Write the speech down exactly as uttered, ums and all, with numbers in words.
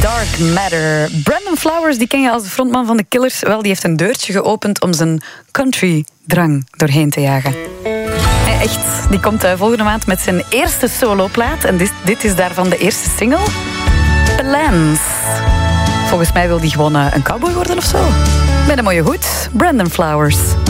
Dark Matter. Brandon Flowers, die ken je als de frontman van de Killers. Wel, die heeft een deurtje geopend om zijn country-drang doorheen te jagen. Nee, echt, die komt uh, volgende maand met zijn eerste soloplaat. En dit, dit is daarvan de eerste single. Plans. Volgens mij wil die gewoon uh, een cowboy worden of zo. Met een mooie hoed. Brandon Flowers.